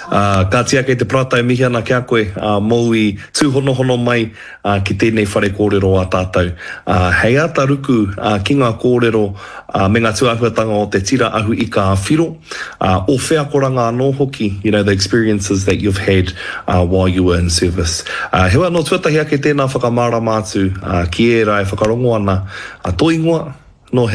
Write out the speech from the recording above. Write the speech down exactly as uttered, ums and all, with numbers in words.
Uh, ka tia kei te prata e mihi ana kia koe uh, mou i tūhonohono mai uh, ki tēnei whare kōrero a tātou. Uh, hei ata ruku uh, ki ngā kōrero uh, me ngā tuahuatanga o te tira ahu i ka whiro, uh, o whea koranga anō hoki, you know, the experiences that you've had uh, while you were in service. Uh, hewa no tuatahi ake tēnā whakamara mātu uh, ki e rai whakarongo ana, uh, toi ingoa.